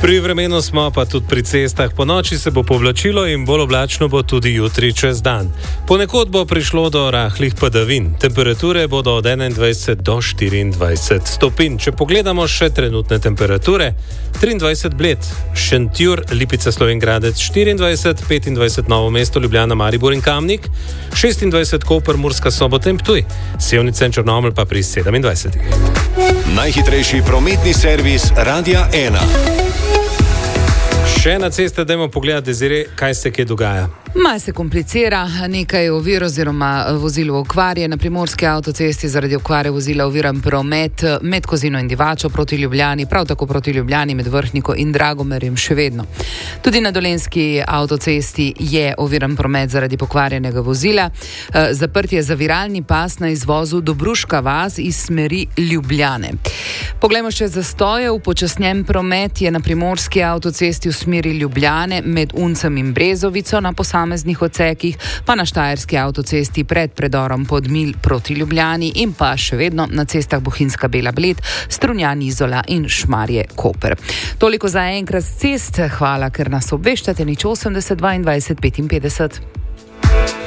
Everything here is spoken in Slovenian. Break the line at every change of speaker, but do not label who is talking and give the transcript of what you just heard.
Pri vremenu smo pa tudi pri cestah. Po noči se bo povlačilo in bolj oblačno bo tudi jutri čez dan. Ponekod bo prišlo do rahlih padavin. Temperature bodo od 21 do 24 stopinj. Če pogledamo še trenutne temperature, 23 Bled, Šentjur, Lipica, Slovenj Gradec 24, 25 Novo mesto, Ljubljana, Maribor in Kamnik, 26 Koper, Murska Sobota in Ptuj, Sevnica in Črnomelj pa pri 27.
Najhitrejši prometni servis Radia 1.
Še na ceste dajmo pogledati, Desiree, kaj se kje dogaja.
Malo se komplicira, nekaj ovir oziroma vozil v okvarje. Na primorski avtocesti zaradi okvare vozila oviran promet med Kozino in Divačo proti Ljubljani, prav tako proti Ljubljani med Vrhniko in Dragomerjem še vedno. Tudi na dolenjski avtocesti je oviran promet zaradi pokvarjenega vozila. Zaprt je zaviralni pas na izvozu Dobruška vas iz smeri Ljubljane. Poglejmo še zastoje. Upočasnjen promet je na primorski avtocesti v smeri Ljubljane med Uncem in Brezovico na posameznih odsekih, pa na štajerski avtocesti pred predorom Podmilj proti Ljubljani in pa še vedno na cestah Bohinjska Bela Bled, Strunjan Izola in Šmarje Koper. Toliko za enkrat z cest. Hvala, ker nas obveščate. 080 22 55.